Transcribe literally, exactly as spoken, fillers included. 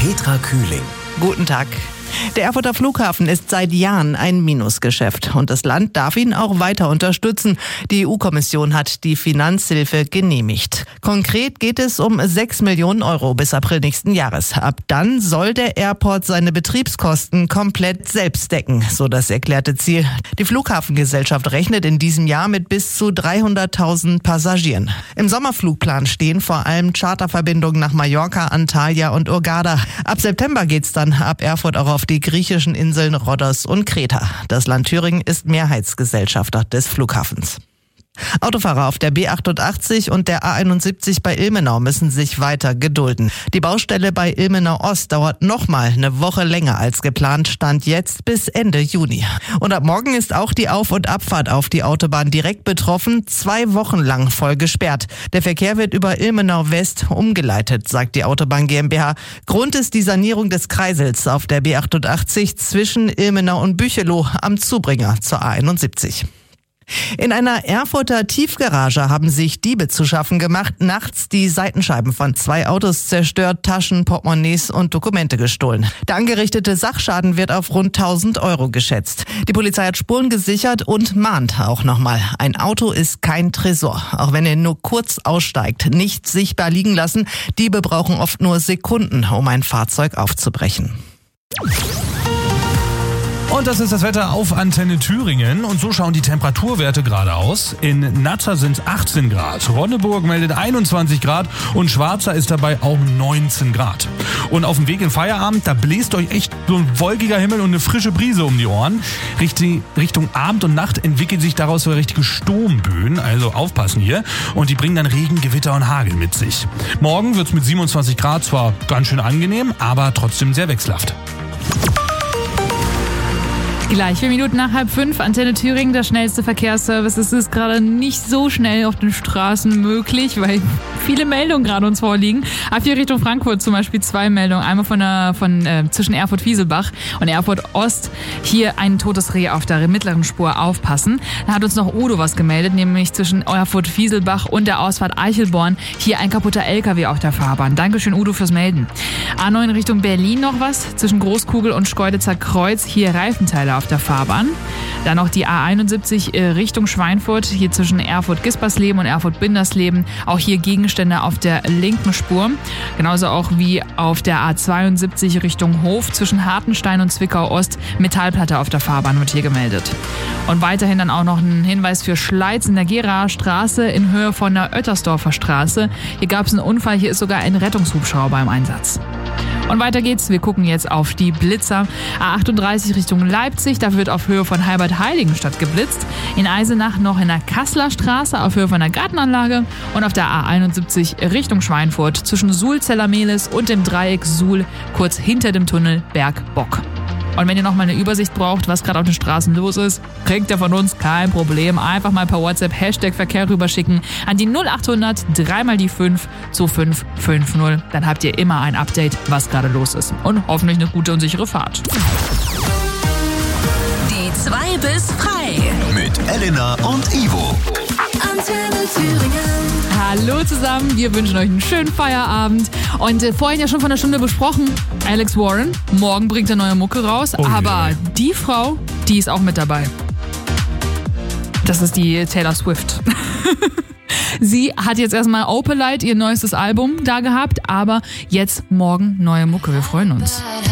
Petra Kühling. Guten Tag. Der Erfurter Flughafen ist seit Jahren ein Minusgeschäft und das Land darf ihn auch weiter unterstützen. Die E U-Kommission hat die Finanzhilfe genehmigt. Konkret geht es um sechs Millionen Euro bis April nächsten Jahres. Ab dann soll der Airport seine Betriebskosten komplett selbst decken, so das erklärte Ziel. Die Flughafengesellschaft rechnet in diesem Jahr mit bis zu dreihunderttausend Passagieren. Im Sommerflugplan stehen vor allem Charterverbindungen nach Mallorca, Antalya und Hurghada. Ab September geht's dann ab Erfurt auch auf die griechischen Inseln Rhodos und Kreta. Das Land Thüringen ist Mehrheitsgesellschafter des Flughafens. Autofahrer auf der B achtundachtzig und der A einundsiebzig bei Ilmenau müssen sich weiter gedulden. Die Baustelle bei Ilmenau Ost dauert nochmal eine Woche länger als geplant, stand jetzt bis Ende Juni. Und ab morgen ist auch die Auf- und Abfahrt auf die Autobahn direkt betroffen, zwei Wochen lang voll gesperrt. Der Verkehr wird über Ilmenau West umgeleitet, sagt die Autobahn GmbH. Grund ist die Sanierung des Kreisels auf der B achtundachtzig zwischen Ilmenau und Büchelow am Zubringer zur A einundsiebzig. In einer Erfurter Tiefgarage haben sich Diebe zu schaffen gemacht, nachts die Seitenscheiben von zwei Autos zerstört, Taschen, Portemonnaies und Dokumente gestohlen. Der angerichtete Sachschaden wird auf rund tausend Euro geschätzt. Die Polizei hat Spuren gesichert und mahnt auch nochmal. Ein Auto ist kein Tresor, auch wenn er nur kurz aussteigt. Nicht sichtbar liegen lassen. Diebe brauchen oft nur Sekunden, um ein Fahrzeug aufzubrechen. Und das ist das Wetter auf Antenne Thüringen. Und so schauen die Temperaturwerte gerade aus. In Natter sind es achtzehn Grad, Ronneburg meldet einundzwanzig Grad und Schwarza ist dabei auch neunzehn Grad. Und auf dem Weg in Feierabend, da bläst euch echt so ein wolkiger Himmel und eine frische Brise um die Ohren. Richtung, Richtung Abend und Nacht entwickelt sich daraus so richtige Sturmböen, also aufpassen hier. Und die bringen dann Regen, Gewitter und Hagel mit sich. Morgen wird es mit siebenundzwanzig Grad zwar ganz schön angenehm, aber trotzdem sehr wechselhaft. Gleich vier Minuten nach halb fünf, Antenne Thüringen, der schnellste Verkehrsservice. Es ist gerade nicht so schnell auf den Straßen möglich, weil viele Meldungen gerade uns vorliegen. A vier Richtung Frankfurt zum Beispiel zwei Meldungen. Einmal von der, von, äh, zwischen Erfurt-Wieselbach und Erfurt-Ost. Hier ein totes Reh auf der mittleren Spur, aufpassen. Da hat uns noch Udo was gemeldet, nämlich zwischen Erfurt-Wieselbach und der Ausfahrt Eichelborn. Hier ein kaputter L K W auf der Fahrbahn. Dankeschön, Udo, fürs Melden. A neun Richtung Berlin noch was. Zwischen Großkugel und Schkeuditzer Kreuz. Hier Reifenteile auf der Fahrbahn. Dann noch die A einundsiebzig Richtung Schweinfurt, hier zwischen Erfurt-Gispersleben und Erfurt-Bindersleben. Auch hier Gegenstände auf der linken Spur. Genauso auch wie auf der A zweiundsiebzig Richtung Hof zwischen Hartenstein und Zwickau-Ost. Metallplatte auf der Fahrbahn wird hier gemeldet. Und weiterhin dann auch noch ein Hinweis für Schleiz in der Geraer Straße in Höhe von der Oettersdorfer Straße. Hier gab es einen Unfall, hier ist sogar ein Rettungshubschrauber im Einsatz. Und weiter geht's. Wir gucken jetzt auf die Blitzer. A achtunddreißig Richtung Leipzig. Da wird auf Höhe von Heilbad-Heiligenstadt geblitzt. In Eisenach noch in der Kasseler Straße auf Höhe von der Gartenanlage. Und auf der A einundsiebzig Richtung Schweinfurt zwischen Suhl-Zellermehlis und dem Dreieck Suhl, kurz hinter dem Tunnel Berg-Bock. Und wenn ihr noch mal eine Übersicht braucht, was gerade auf den Straßen los ist, kriegt ihr von uns kein Problem. Einfach mal per WhatsApp Hashtag Verkehr rüberschicken an die null achthundert drei mal die fünf zu fünf fünf null. Dann habt ihr immer ein Update, was gerade los ist. Und hoffentlich eine gute und sichere Fahrt. Die zwei bis frei. Mit Elena und Ivo. Antenne Thüringen. Hallo zusammen, wir wünschen euch einen schönen Feierabend. Und äh, vorhin ja schon von einer Stunde besprochen, Alex Warren, morgen bringt er neue Mucke raus. Oh, aber yeah. die Frau, die ist auch mit dabei. Das ist die Taylor Swift. Sie hat jetzt erstmal Opalite, ihr neuestes Album, da gehabt, aber jetzt morgen neue Mucke. Wir freuen uns.